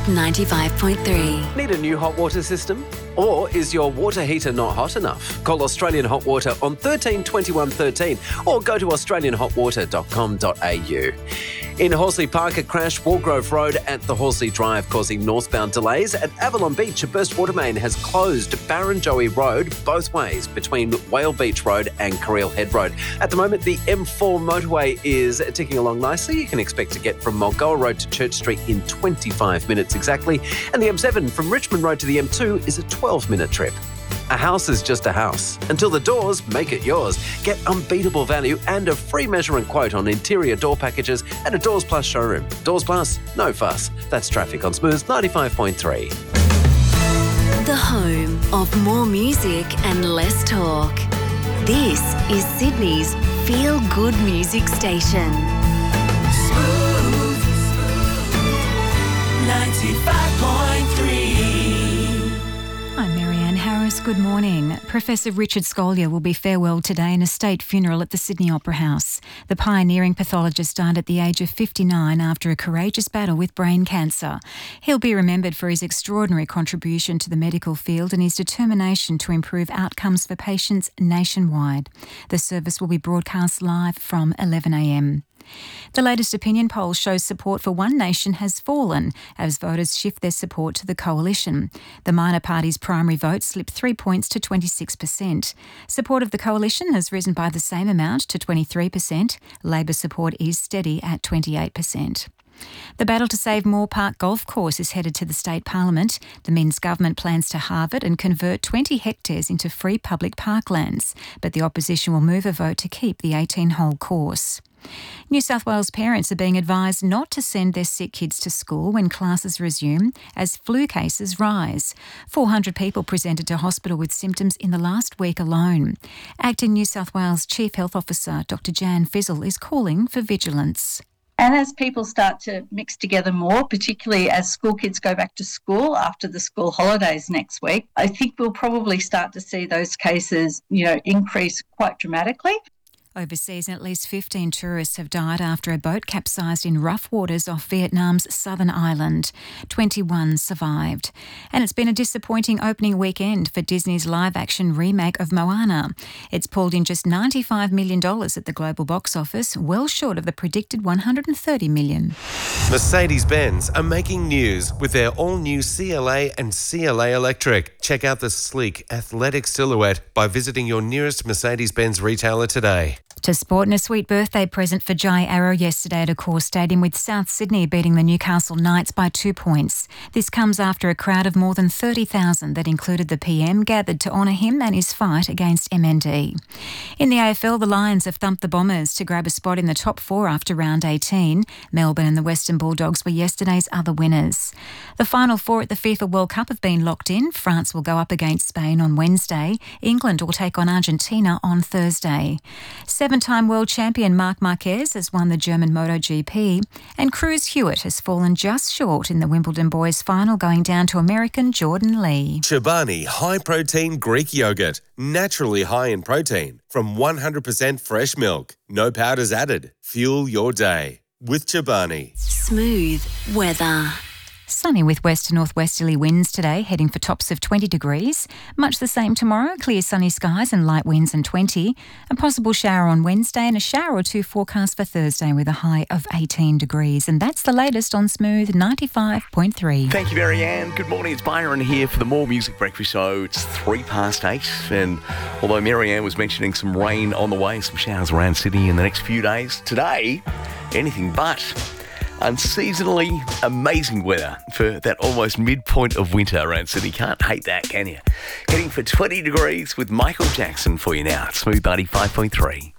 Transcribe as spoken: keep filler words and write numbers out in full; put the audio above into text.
ninety-five point three. Need a new hot water system? Or is your water heater not hot enough? Call Australian Hot Water on thirteen twenty-one thirteen or go to australian hot water dot com dot a u. In Horsley Park, a crash Walgrove Road at the Horsley Drive causing northbound delays. At Avalon Beach, a burst water main has closed Barrenjoey Road both ways between Whale Beach Road and Carreel Head Road. At the moment, the M four motorway is ticking along nicely. You can expect to get from Mulgoa Road to Church Street in twenty-five minutes exactly. And the M seven from Richmond Road to the M two is a twelve-minute trip. A house is just a house. Until the doors make it yours. Get unbeatable value and a free measure and quote on interior door packages at a Doors Plus showroom. Doors Plus, no fuss. That's traffic on Smooth ninety-five point three. The home of more music and less talk. This is Sydney's feel-good music station. Smooth ninety-five point three. I'm Marianne Harris. Good morning. Professor Richard Scolyer will be farewelled today in a state funeral at the Sydney Opera House. The pioneering pathologist died at the age of fifty-nine after a courageous battle with brain cancer. He'll be remembered for his extraordinary contribution to the medical field and his determination to improve outcomes for patients nationwide. The service will be broadcast live from eleven a m. The latest opinion poll shows support for One Nation has fallen as voters shift their support to the coalition. The minor party's primary vote slipped three points to twenty-six percent. Support of the coalition has risen by the same amount to twenty-three percent. Labor support is steady at twenty-eight percent. The battle to save Moore Park Golf Course is headed to the state parliament. The Minns government plans to halve it and convert twenty hectares into free public parklands, but the opposition will move a vote to keep the eighteen-hole course. New South Wales parents are being advised not to send their sick kids to school when classes resume as flu cases rise. four hundred people presented to hospital with symptoms in the last week alone. Acting New South Wales Chief Health Officer Doctor Jan Fizzle is calling for vigilance. And as people start to mix together more, particularly as school kids go back to school after the school holidays next week, I think we'll probably start to see those cases, you know, increase quite dramatically. Overseas, at least fifteen tourists have died after a boat capsized in rough waters off Vietnam's southern island. twenty-one survived. And it's been a disappointing opening weekend for Disney's live-action remake of Moana. It's pulled in just ninety-five million dollars at the global box office, well short of the predicted one hundred thirty million dollars. Mercedes-Benz are making news with their all-new C L A and C L A Electric. Check out the sleek, athletic silhouette by visiting your nearest Mercedes-Benz retailer today. To sport, and a sweet birthday present for Jai Arrow yesterday at Accor Stadium, with South Sydney beating the Newcastle Knights by two points. This comes after a crowd of more than thirty thousand that included the P M gathered to honour him and his fight against M N D. In the A F L, the Lions have thumped the Bombers to grab a spot in the top four after round eighteen. Melbourne and the Western Bulldogs were yesterday's other winners. The final four at the FIFA World Cup have been locked in. France will go up against Spain on Wednesday. England will take on Argentina on Thursday. Seven-time world champion Marc Marquez has won the German MotoGP, and Cruz Hewitt has fallen just short in the Wimbledon boys final, going down to American Jordan Lee. Chobani high-protein Greek yogurt, naturally high in protein, from one hundred percent fresh milk. No powders added. Fuel your day with Chobani. Smooth weather. Sunny with west to northwesterly winds today, heading for tops of twenty degrees. Much the same tomorrow, clear sunny skies and light winds and twenty. A possible shower on Wednesday and a shower or two forecast for Thursday with a high of eighteen degrees. And that's the latest on Smooth ninety-five point three. Thank you, Marianne. Good morning, it's Byron here for the More Music Breakfast Show. It's three past eight, and although Marianne was mentioning some rain on the way, some showers around Sydney in the next few days, today, anything but unseasonally amazing weather for that almost midpoint of winter around Sydney. Can't hate that, can you? Heading for twenty degrees with Michael Jackson for you now. Smooth ninety-five point three.